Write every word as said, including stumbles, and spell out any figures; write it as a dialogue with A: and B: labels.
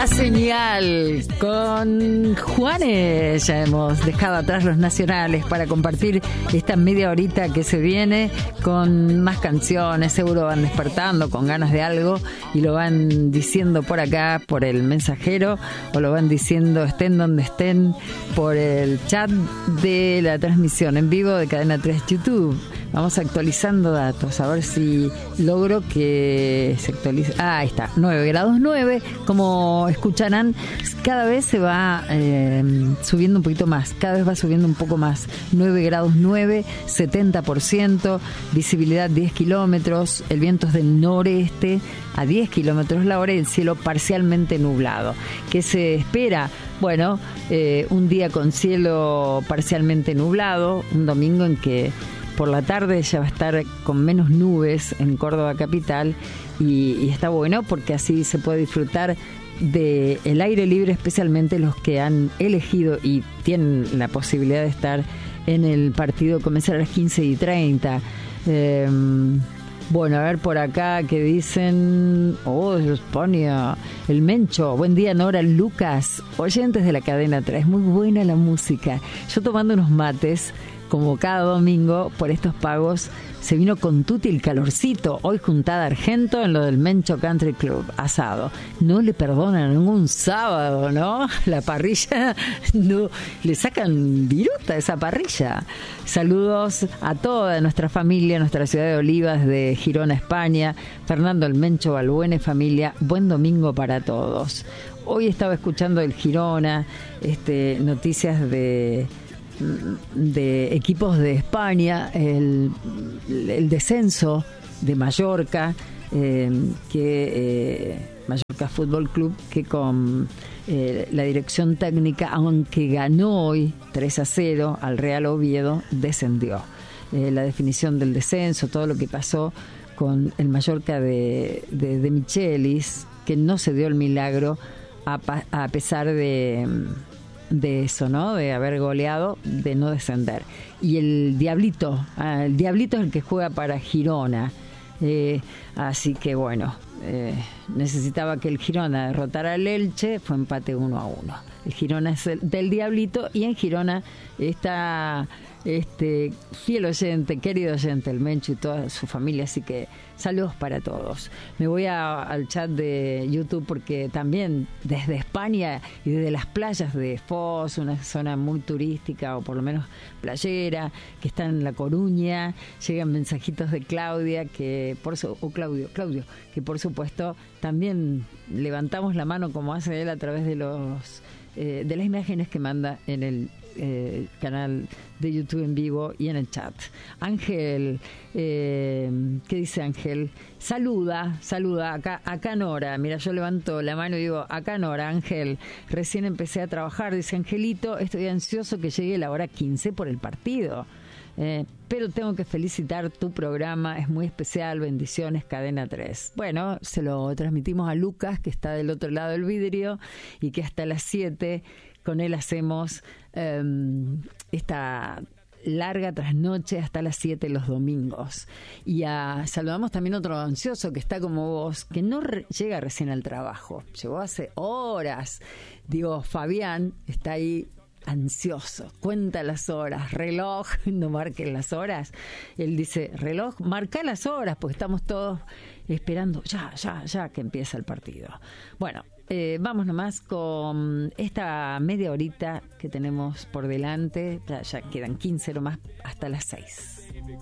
A: La señal con Juanes. Ya hemos dejado atrás los nacionales para compartir esta media horita que se viene con más canciones. Seguro van despertando con ganas de algo y lo van diciendo por acá, por el mensajero, o lo van diciendo estén donde estén por el chat de la transmisión en vivo de Cadena tres YouTube. Vamos actualizando datos, a ver si logro que se actualice. Ah, ahí está, nueve grados nueve. Como escucharán, cada vez se va eh, subiendo un poquito más, cada vez va subiendo un poco más. nueve grados nueve, setenta por ciento, visibilidad diez kilómetros, el viento es del noreste a diez kilómetros la hora y el cielo parcialmente nublado. ¿Qué se espera? Bueno, eh, un día con cielo parcialmente nublado, un domingo en que por la tarde ya va a estar con menos nubes en Córdoba capital y, y está bueno porque así se puede disfrutar del aire libre, especialmente los que han elegido y tienen la posibilidad de estar en el partido, comenzar a las quince y treinta. Eh, bueno, a ver por acá que dicen, oh, España, el Mencho, buen día Nora, Lucas, oyentes de la Cadena tres, muy buena la música. Yo tomando unos mates, como cada domingo, por estos pagos, se vino con tutti el calorcito. Hoy juntada Argento en lo del Mencho Country Club, asado. No le perdonan ningún sábado, ¿no? La parrilla, no, le sacan viruta a esa parrilla. Saludos a toda nuestra familia, nuestra ciudad de Olivas de Girona, España. Fernando el Mencho Balbuena y familia, buen domingo para todos. Hoy estaba escuchando el Girona, este, noticias de... de equipos de España, el, el descenso de Mallorca, eh, que eh, Mallorca Fútbol Club, que con eh, la dirección técnica, aunque ganó hoy tres a cero al Real Oviedo, descendió. Eh, la definición del descenso, todo lo que pasó con el Mallorca de, de, de Michelis, que no se dio el milagro a, a pesar de... de eso, ¿no? De haber goleado, de no descender. Y el Diablito, ah, el Diablito es el que juega para Girona. Eh, así que bueno, eh, necesitaba que el Girona derrotara al Elche, fue empate uno a uno. El Girona es el del Diablito y en Girona está este fiel oyente, querido oyente, el Mencho y toda su familia, así que saludos para todos. Me voy a, al chat de YouTube porque también desde España y desde las playas de Foz, una zona muy turística o por lo menos playera, que está en La Coruña, llegan mensajitos de Claudia, que por su, o Claudio, Claudio, que por supuesto también levantamos la mano como hace él a través de los eh, de las imágenes que manda en el Eh, canal de YouTube en vivo y en el chat. Ángel, eh, ¿qué dice Ángel? Saluda, saluda, acá, acá Nora, mira, yo levanto la mano y digo, acá Nora, Ángel, recién empecé a trabajar, dice Angelito, estoy ansioso que llegue la hora quince por el partido. Eh, pero tengo que felicitar tu programa, es muy especial, bendiciones Cadena tres. Bueno, se lo transmitimos a Lucas, que está del otro lado del vidrio y que hasta las siete con él hacemos eh, esta larga trasnoche hasta las siete los domingos. Y a, saludamos también a otro ansioso que está como vos, que no re, llega recién al trabajo, llegó hace horas. Digo, Fabián está ahí ansioso, cuenta las horas, reloj, no marquen las horas. Él dice, reloj, marca las horas, porque estamos todos esperando ya, ya, ya que empieza el partido. Bueno, eh, vamos nomás con esta media horita que tenemos por delante, ya, ya quedan quince nomás hasta las seis.